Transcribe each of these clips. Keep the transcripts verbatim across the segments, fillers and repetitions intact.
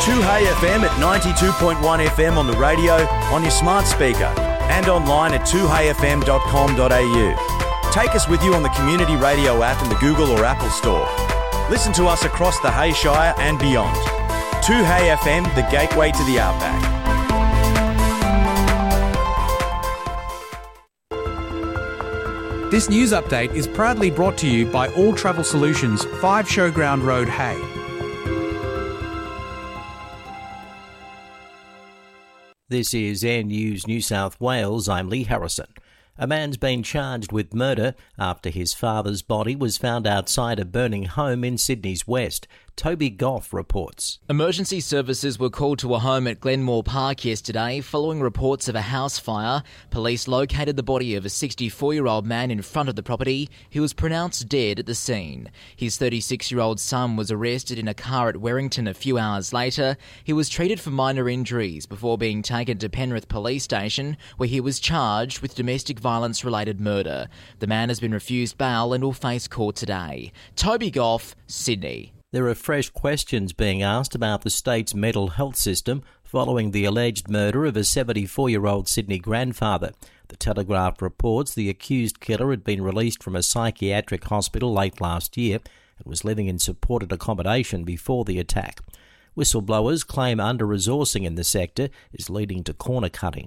two Hey F M at ninety-two point one F M on the radio, on your smart speaker, and online at two hey f m dot com dot a u. Take us with you on the Community Radio app in the Google or Apple Store. Listen to us across the Hay Shire and beyond. two Hey F M, the gateway to the outback. This news update is proudly brought to you by All Travel Solutions, five Showground Road, Hay. This is Air News New South Wales. I'm Lee Harrison. A man's been charged with murder after his father's body was found outside a burning home in Sydney's west. Toby Goff reports. Emergency services were called to a home at Glenmore Park yesterday following reports of a house fire. Police located the body of a sixty-four-year-old man in front of the property who was pronounced dead at the scene. His thirty-six-year-old son was arrested in a car at Werrington a few hours later. He was treated for minor injuries before being taken to Penrith Police Station, where he was charged with domestic violence-related murder. The man has been refused bail and will face court today. Toby Goff, Sydney. There are fresh questions being asked about the state's mental health system following the alleged murder of a seventy-four-year-old Sydney grandfather. The Telegraph reports the accused killer had been released from a psychiatric hospital late last year and was living in supported accommodation before the attack. Whistleblowers claim under-resourcing in the sector is leading to corner cutting.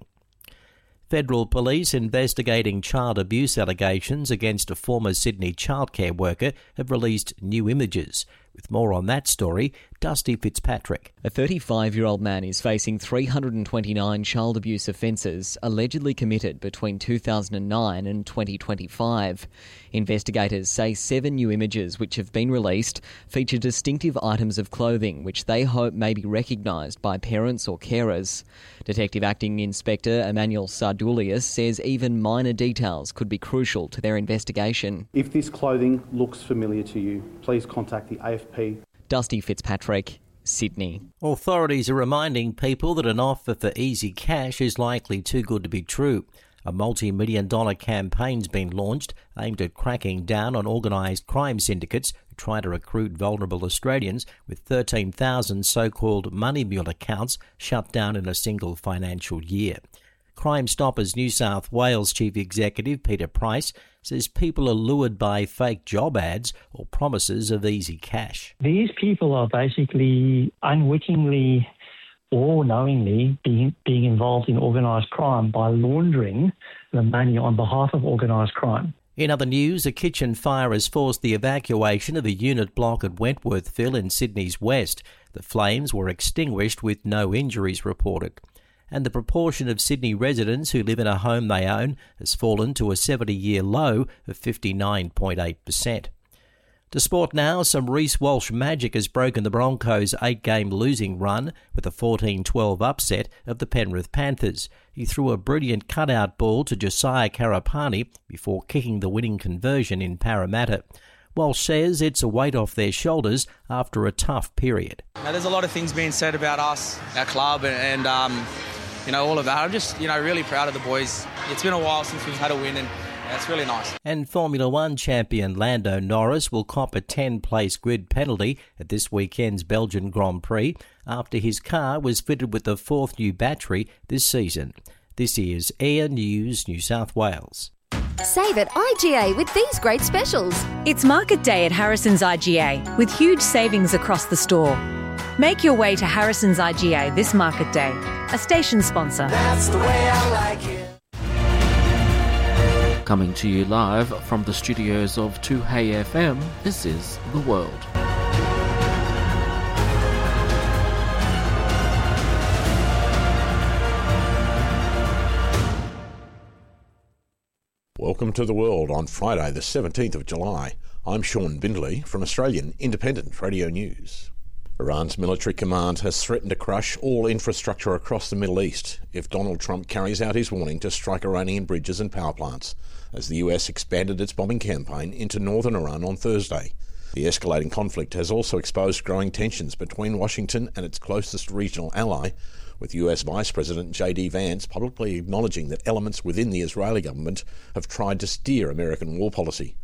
Federal police investigating child abuse allegations against a former Sydney childcare worker have released new images. With more on that story, Dusty Fitzpatrick. A thirty-five-year-old man is facing three hundred twenty-nine child abuse offences allegedly committed between two thousand nine and twenty twenty-five. Investigators say seven new images which have been released feature distinctive items of clothing which they hope may be recognised by parents or carers. Detective Acting Inspector Emmanuel Sardulius says even minor details could be crucial to their investigation. If this clothing looks familiar to you, please contact the A F P. Dusty Fitzpatrick, Sydney. Authorities are reminding people that an offer for easy cash is likely too good to be true. A multi-million dollar campaign's been launched aimed at cracking down on organised crime syndicates who try to recruit vulnerable Australians, with thirteen thousand so-called money mule accounts shut down in a single financial year. Crime Stoppers New South Wales Chief Executive Peter Price says people are lured by fake job ads or promises of easy cash. These people are basically unwittingly or knowingly being, being involved in organised crime by laundering the money on behalf of organised crime. In other news, a kitchen fire has forced the evacuation of a unit block at Wentworthville in Sydney's west. The flames were extinguished with no injuries reported. And the proportion of Sydney residents who live in a home they own has fallen to a seventy-year low of fifty-nine point eight percent. To sport now, some Reece Walsh magic has broken the Broncos' eight-game losing run with a fourteen twelve upset of the Penrith Panthers. He threw a brilliant cutout ball to Josiah Karapani before kicking the winning conversion in Parramatta. Walsh says it's a weight off their shoulders after a tough period. Now, there's a lot of things being said about us, our club, and, and um, you know, all of that. I'm just, you know, really proud of the boys. It's been a while since we've had a win, and yeah, it's really nice. And Formula One champion Lando Norris will cop a ten-place grid penalty at this weekend's Belgian Grand Prix after his car was fitted with the fourth new battery this season. This is Air News New South Wales. Save at I G A with these great specials. It's Market Day at Harrison's I G A with huge savings across the store. Make your way to Harrison's I G A this Market Day, a station sponsor. That's the way I like it. Coming to you live from the studios of two Hey F M, this is The World. Welcome to The World on Friday the seventeenth of July. I'm Sean Bindley from Australian Independent Radio News. Iran's military command has threatened to crush all infrastructure across the Middle East if Donald Trump carries out his warning to strike Iranian bridges and power plants, as the U S expanded its bombing campaign into northern Iran on Thursday. The escalating conflict has also exposed growing tensions between Washington and its closest regional ally, with U S Vice President J D Vance publicly acknowledging that elements within the Israeli government have tried to steer American war policy.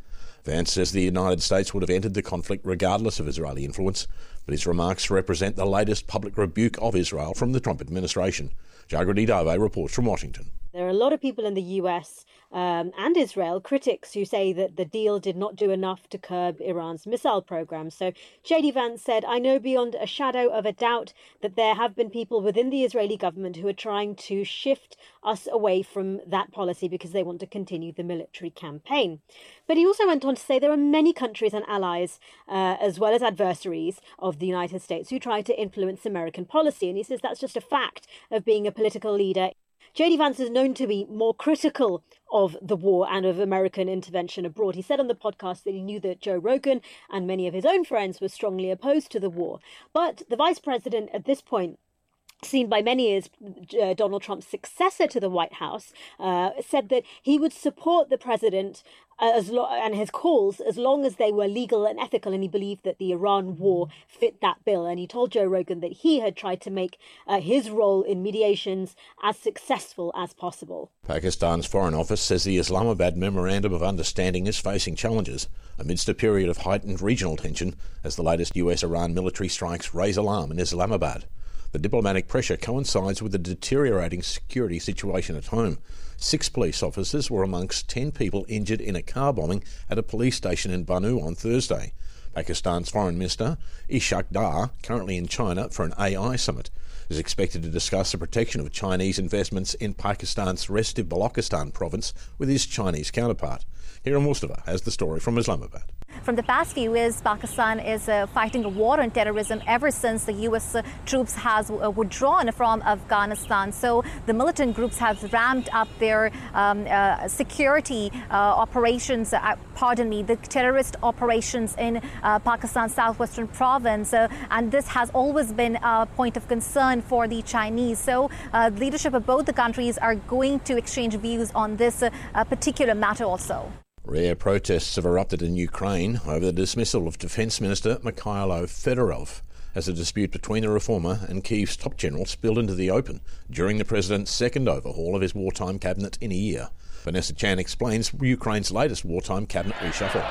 Vance says the United States would have entered the conflict regardless of Israeli influence, but his remarks represent the latest public rebuke of Israel from the Trump administration. Jagrati Dave reports from Washington. There are a lot of people in the U S um, and Israel, critics, who say that the deal did not do enough to curb Iran's missile program. So J D Vance said, "I know beyond a shadow of a doubt that there have been people within the Israeli government who are trying to shift us away from that policy because they want to continue the military campaign." But he also went on to say there are many countries and allies, uh, as well as adversaries of the United States, who try to influence American policy. And he says that's just a fact of being a political leader. J D Vance is known to be more critical of the war and of American intervention abroad. He said on the podcast that he knew that Joe Rogan and many of his own friends were strongly opposed to the war. But the vice president at this point, seen by many as uh, Donald Trump's successor to the White House, uh, said that he would support the president uh, as lo- and his calls as long as they were legal and ethical, and he believed that the Iran war fit that bill. And he told Joe Rogan that he had tried to make uh, his role in mediations as successful as possible. Pakistan's Foreign Office says the Islamabad Memorandum of Understanding is facing challenges amidst a period of heightened regional tension as the latest U S-Iran military strikes raise alarm in Islamabad. The diplomatic pressure coincides with a deteriorating security situation at home. Six police officers were amongst ten people injured in a car bombing at a police station in Bannu on Thursday. Pakistan's Foreign Minister, Ishaq Dar, currently in China for an A I summit, is expected to discuss the protection of Chinese investments in Pakistan's restive Balochistan province with his Chinese counterpart. Hira Mustafa has the story from Islamabad. From the past few years, Pakistan is uh, fighting a war on terrorism ever since the U S uh, troops has uh, withdrawn from Afghanistan. So the militant groups have ramped up their um, uh, security uh, operations, uh, pardon me, the terrorist operations in uh, Pakistan's southwestern province. Uh, and this has always been a point of concern for the Chinese. So uh, the leadership of both the countries are going to exchange views on this uh, uh, particular matter also. Rare protests have erupted in Ukraine over the dismissal of Defence Minister Mikhailo Fedorov as the dispute between the reformer and Kyiv's top general spilled into the open during the president's second overhaul of his wartime cabinet in a year. Vanessa Chan explains Ukraine's latest wartime cabinet reshuffle.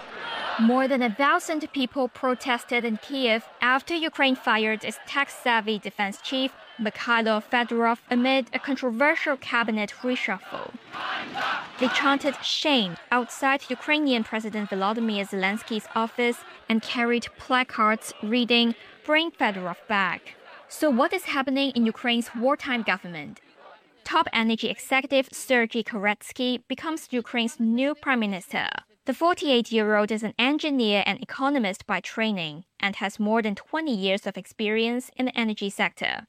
More than a thousand people protested in Kyiv after Ukraine fired its tech-savvy defense chief, Mikhailo Fedorov, amid a controversial cabinet reshuffle. They chanted shame outside Ukrainian President Volodymyr Zelensky's office and carried placards reading, "Bring Fedorov back." So what is happening in Ukraine's wartime government? Top energy executive Sergei Koretsky becomes Ukraine's new prime minister. The forty-eight-year-old is an engineer and economist by training and has more than twenty years of experience in the energy sector.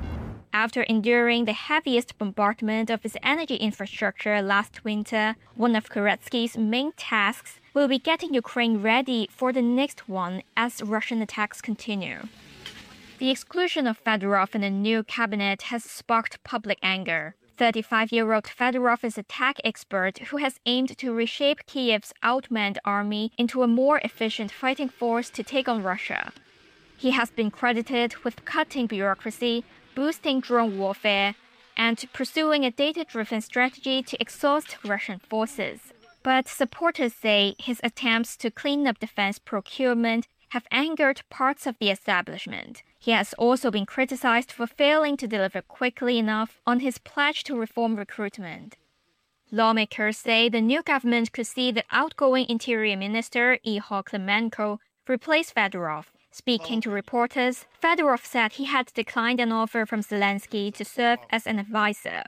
After enduring the heaviest bombardment of its energy infrastructure last winter, one of Koretsky's main tasks will be getting Ukraine ready for the next one as Russian attacks continue. The exclusion of Fedorov in the new cabinet has sparked public anger. thirty-five-year-old Fedorov is a tech expert who has aimed to reshape Kyiv's outmanned army into a more efficient fighting force to take on Russia. He has been credited with cutting bureaucracy, boosting drone warfare, and pursuing a data-driven strategy to exhaust Russian forces. But supporters say his attempts to clean up defense procurement have angered parts of the establishment. He has also been criticized for failing to deliver quickly enough on his pledge to reform recruitment. Lawmakers say the new government could see the outgoing Interior Minister Ihor Klimenko replace Fedorov. Speaking to reporters, Fedorov said he had declined an offer from Zelensky to serve as an advisor.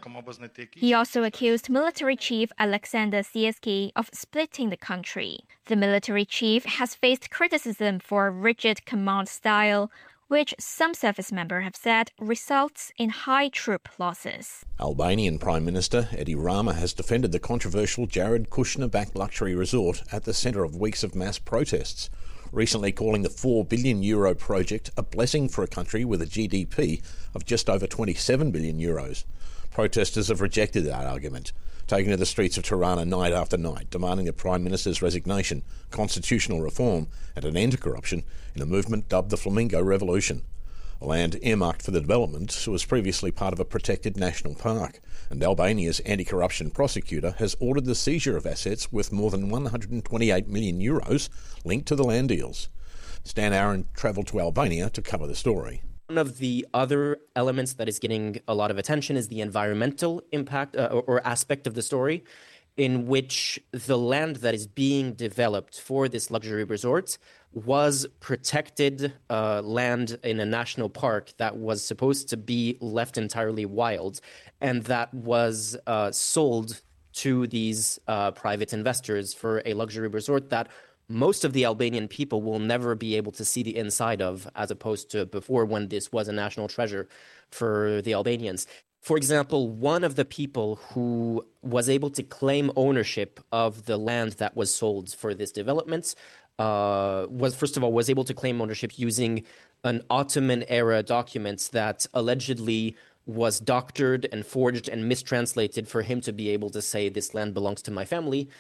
He also accused military chief Alexander Siersky of splitting the country. The military chief has faced criticism for a rigid command style, which some service members have said results in high troop losses. Albanian Prime Minister Edi Rama has defended the controversial Jared Kushner-backed luxury resort at the centre of weeks of mass protests, recently calling the four billion euro project a blessing for a country with a G D P of just over twenty-seven billion euros. Protesters have rejected that argument, taking to the streets of Tirana night after night, demanding the Prime Minister's resignation, constitutional reform and an end to corruption in a movement dubbed the Flamingo Revolution. Land earmarked for the development was previously part of a protected national park, and Albania's anti-corruption prosecutor has ordered the seizure of assets worth more than one hundred twenty-eight million euros linked to the land deals. Stan Aaron travelled to Albania to cover the story. One of the other elements that is getting a lot of attention is the environmental impact uh, or, or aspect of the story, in which the land that is being developed for this luxury resort was protected uh, land in a national park that was supposed to be left entirely wild, and that was uh, sold to these uh, private investors for a luxury resort that most of the Albanian people will never be able to see the inside of, as opposed to before, when this was a national treasure for the Albanians. For example, one of the people who was able to claim ownership of the land that was sold for this development uh, was, first of all, was able to claim ownership using an Ottoman-era document that allegedly was doctored and forged and mistranslated for him to be able to say, this land belongs to my family.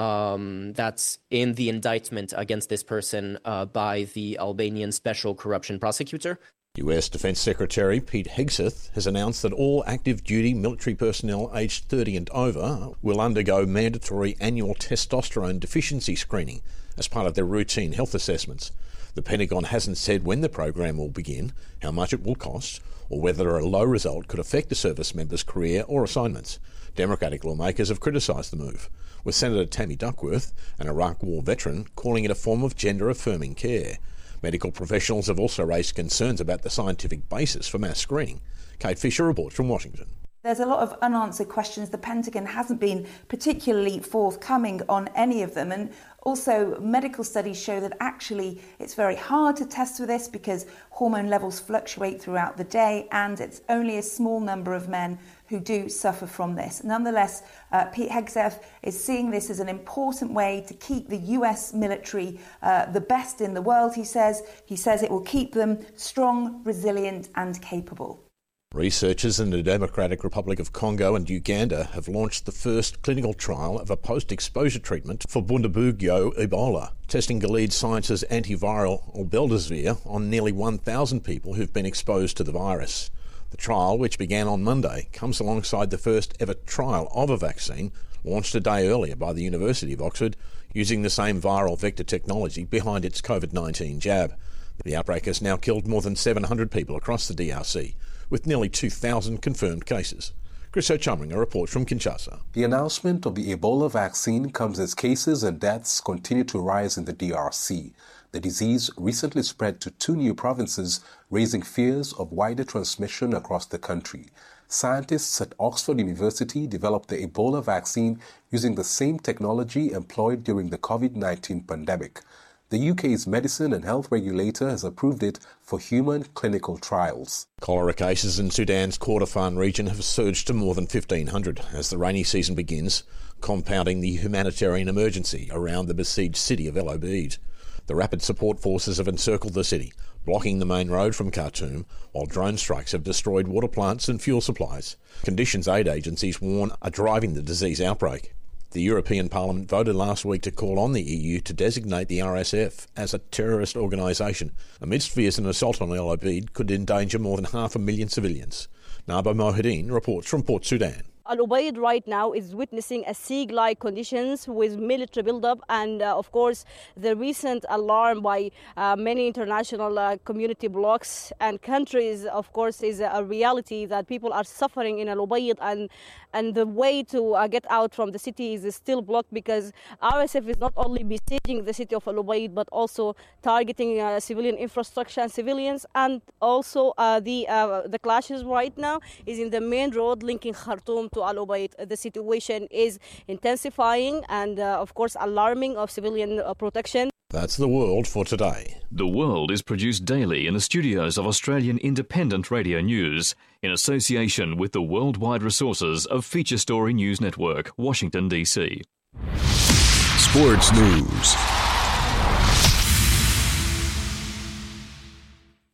Um, that's in the indictment against this person uh, by the Albanian Special Corruption Prosecutor. U S Defence Secretary Pete Hegseth has announced that all active duty military personnel aged thirty and over will undergo mandatory annual testosterone deficiency screening as part of their routine health assessments. The Pentagon hasn't said when the program will begin, how much it will cost, or whether a low result could affect the service member's career or assignments. Democratic lawmakers have criticised the move, with Senator Tammy Duckworth, an Iraq War veteran, calling it a form of gender-affirming care. Medical professionals have also raised concerns about the scientific basis for mass screening. Kate Fisher reports from Washington. There's a lot of unanswered questions. The Pentagon hasn't been particularly forthcoming on any of them. And also, medical studies show that actually it's very hard to test for this because hormone levels fluctuate throughout the day, and it's only a small number of men who do suffer from this. Nonetheless, uh, Pete Hegseth is seeing this as an important way to keep the U S military uh, the best in the world, he says. He says it will keep them strong, resilient and capable. Researchers in the Democratic Republic of Congo and Uganda have launched the first clinical trial of a post-exposure treatment for Bundibugyo Ebola, testing Gilead Sciences' antiviral Obeldesivir on nearly one thousand people who've been exposed to the virus. The trial, which began on Monday, comes alongside the first ever trial of a vaccine launched a day earlier by the University of Oxford using the same viral vector technology behind its COVID nineteen jab. The outbreak has now killed more than seven hundred people across the D R C, with nearly two thousand confirmed cases. Chris O'Chumringer reports from Kinshasa. The announcement of the Ebola vaccine comes as cases and deaths continue to rise in the D R C. The disease recently spread to two new provinces, raising fears of wider transmission across the country. Scientists at Oxford University developed the Ebola vaccine using the same technology employed during the COVID nineteen pandemic. The U K's medicine and health regulator has approved it for human clinical trials. Cholera cases in Sudan's Kordofan region have surged to more than fifteen hundred as the rainy season begins, compounding the humanitarian emergency around the besieged city of El Obeid. The rapid support forces have encircled the city, blocking the main road from Khartoum, while drone strikes have destroyed water plants and fuel supplies. Conditions aid agencies warn are driving the disease outbreak. The European Parliament voted last week to call on the E U to designate the R S F as a terrorist organisation, amidst fears an assault on El Obeid could endanger more than half a million civilians. Naba Mohideen reports from Port Sudan. Al Ubaid right now is witnessing a siege-like conditions with military buildup and, uh, of course, the recent alarm by uh, many international uh, community blocs and countries, of course, is a reality that people are suffering in Al Ubaid, and and the way to uh, get out from the city is still blocked because R S F is not only besieging the city of Al Ubaid but also targeting uh, civilian infrastructure and civilians, and also uh, the uh, the clashes right now is in the main road linking Khartoum to Al Ubaid. The situation is intensifying and, uh, of course, alarming of civilian uh, protection. That's The World for today. The World is produced daily in the studios of Australian Independent Radio News in association with the worldwide resources of Feature Story News Network, Washington, D C. Sports News.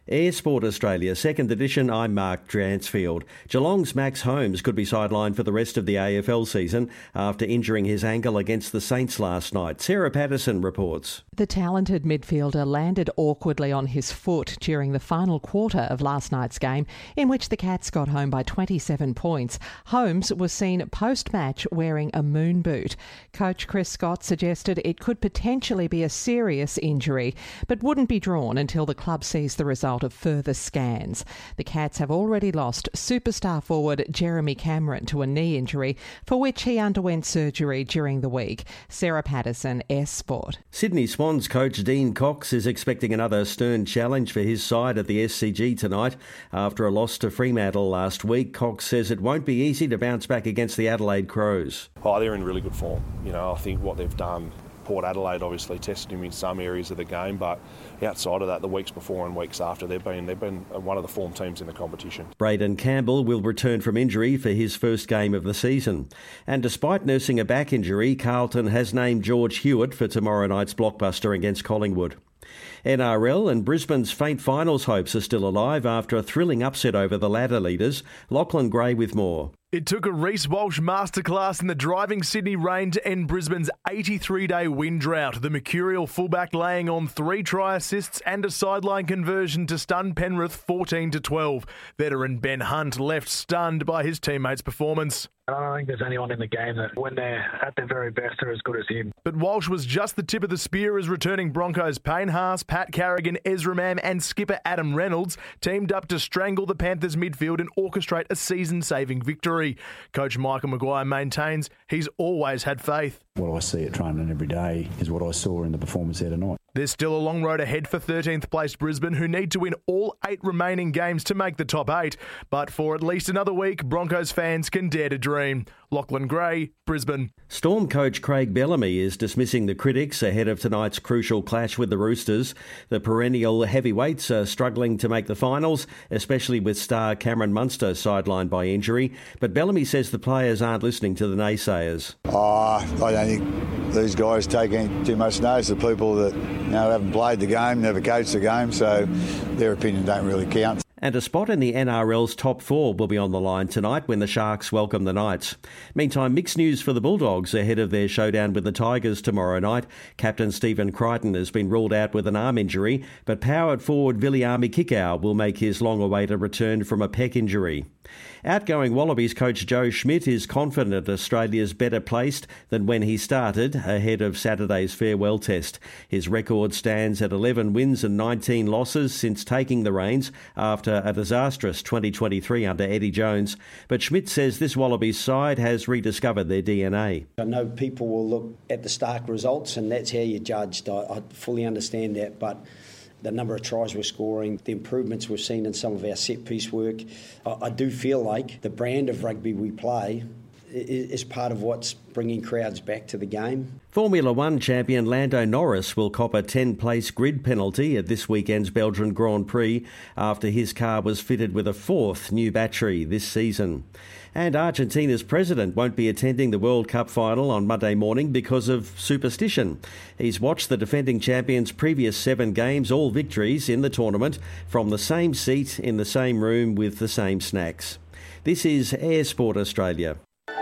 Air Sport Australia, second edition, I'm Mark Dransfield. Geelong's Max Holmes could be sidelined for the rest of the A F L season after injuring his ankle against the Saints last night. Sarah Patterson reports. The talented midfielder landed awkwardly on his foot during the final quarter of last night's game, in which the Cats got home by twenty-seven points. Holmes was seen post-match wearing a moon boot. Coach Chris Scott suggested it could potentially be a serious injury, but wouldn't be drawn until the club sees the result of further scans. The Cats have already lost superstar forward Jeremy Cameron to a knee injury, for which he underwent surgery during the week. Sarah Patterson, S Sport. Sydney Swans coach Dean Cox is expecting another stern challenge for his side at the S C G tonight. After a loss to Fremantle last week, Cox says it won't be easy to bounce back against the Adelaide Crows. Oh, they're in really good form. You know, I think what they've done, Port Adelaide obviously tested him in some areas of the game, but outside of that, the weeks before and weeks after, they've been they've been one of the form teams in the competition. Braden Campbell will return from injury for his first game of the season. And despite nursing a back injury, Carlton has named George Hewitt for tomorrow night's blockbuster against Collingwood. N R L and Brisbane's faint finals hopes are still alive after a thrilling upset over the ladder leaders. Lachlan Gray with more. It took a Reece Walsh masterclass in the driving Sydney rain to end Brisbane's eighty-three day win drought. The mercurial fullback laying on three try assists and a sideline conversion to stun Penrith fourteen to twelve. Veteran Ben Hunt left stunned by his teammates' performance. I don't think there's anyone in the game that, when they're at their very best, are as good as him. But Walsh was just the tip of the spear as returning Broncos Payne Haas, Pat Carrigan, Ezra Mam and skipper Adam Reynolds teamed up to strangle the Panthers midfield and orchestrate a season-saving victory. Coach Michael Maguire maintains he's always had faith. What I see at training every day is what I saw in the performance there tonight. There's still a long road ahead for thirteenth placed Brisbane, who need to win all eight remaining games to make the top eight. But for at least another week, Broncos fans can dare to dream. Lachlan Gray, Brisbane. Storm coach Craig Bellamy is dismissing the critics ahead of tonight's crucial clash with the Roosters. The perennial heavyweights are struggling to make the finals, especially with star Cameron Munster sidelined by injury. But Bellamy says the players aren't listening to the naysayers. Oh, I don't think these guys take any too much notice of people that you know haven't played the game, never coached the game, so their opinion don't really count. And a spot in the N R L's top four will be on the line tonight when the Sharks welcome the Knights. Meantime, mixed news for the Bulldogs ahead of their showdown with the Tigers tomorrow night. Captain Stephen Crichton has been ruled out with an arm injury, but powered forward Viliami Kikau will make his long-awaited return from a pec injury. Outgoing Wallabies coach Joe Schmidt is confident Australia's better placed than when he started ahead of Saturday's farewell test. His record stands at eleven wins and nineteen losses since taking the reins after a disastrous twenty twenty-three under Eddie Jones. But Schmidt says this Wallabies side has rediscovered their D N A. I know people will look at the stark results and that's how you're judged. I, I fully understand that, but the number of tries we're scoring, the improvements we've seen in some of our set-piece work, I, I do feel like the brand of rugby we play is, is part of what's bringing crowds back to the game. Formula One champion Lando Norris will cop a ten-place grid penalty at this weekend's Belgian Grand Prix after his car was fitted with a fourth new battery this season. And Argentina's president won't be attending the World Cup final on Monday morning because of superstition. He's watched the defending champions' previous seven games, all victories in the tournament, from the same seat in the same room with the same snacks. This is Air Sport Australia.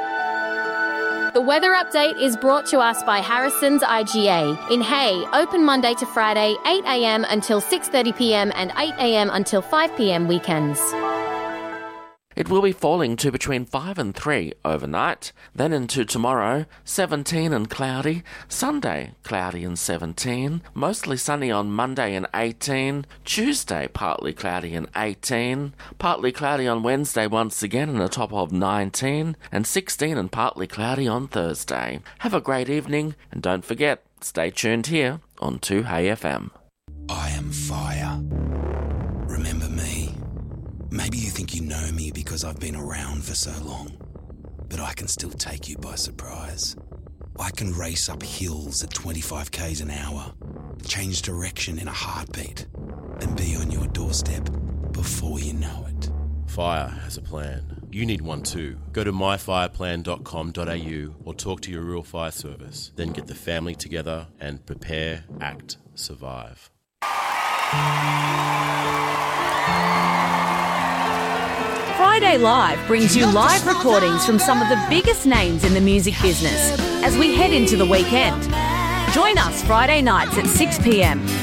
The weather update is brought to us by Harrison's I G A. In Hay, open Monday to Friday, eight a m until six thirty p m and eight a m until five p m weekends. It will be falling to between five and three overnight. Then into tomorrow, seventeen and cloudy. Sunday, cloudy and seventeen. Mostly sunny on Monday and eighteen. Tuesday, partly cloudy and eighteen. Partly cloudy on Wednesday once again and a top of nineteen. And sixteen and partly cloudy on Thursday. Have a great evening and don't forget, stay tuned here on two Hey F M. I am fire. Remember me? Maybe you think you know me because I've been around for so long, but I can still take you by surprise. I can race up hills at twenty-five kays an hour, change direction in a heartbeat, and be on your doorstep before you know it. Fire has a plan. You need one too. Go to my fire plan dot com dot a u or talk to your rural fire service. Then get the family together and prepare, act, survive. Friday Live brings you live recordings from some of the biggest names in the music business as we head into the weekend. Join us Friday nights at six p m